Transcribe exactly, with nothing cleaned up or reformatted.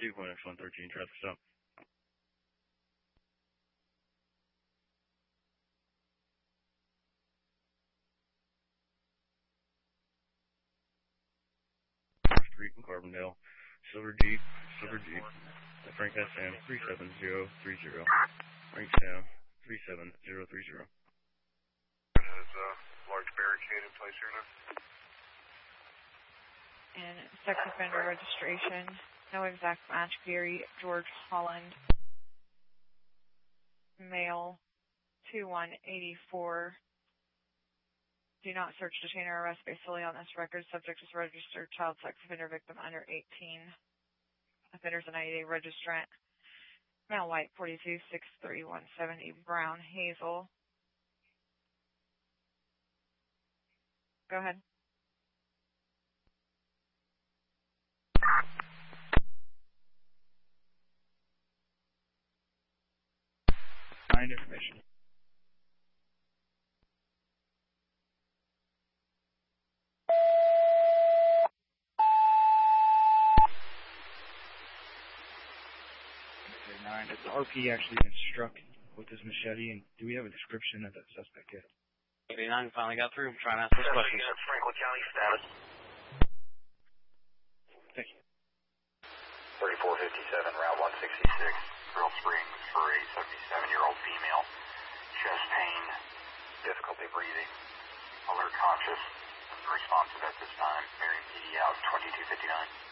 two one X one thirteen, traffic stop. Street in Carbondale, Silver Jeep, Silver Jeep, Frank S M three seven zero three zero, Frank Sam three seven zero three zero. There's a large barricade in place here now. And sex offender registration, no exact match, Gary George Holland, male, two one eight four. Do not search, detain, or arrest based solely on this record. Subject is registered child sex offender victim under eighteen. Offenders a ninety day registrant. Male, white, forty-two, six three one seventy, brown, hazel. Go ahead. Find information. Nine. Has the R P actually been struck with this machete, and do we have a description of that suspect yet? eighty-nine finally got through. I'm trying to ask those questions. Franklin County status. Thank you. thirty-four fifty-seven, Route one sixty-six, Grill Springs for a seventy-seven-year-old female. Chest pain, difficulty breathing, alert conscious, responsive at this time. Marion P D out twenty-two fifty-nine.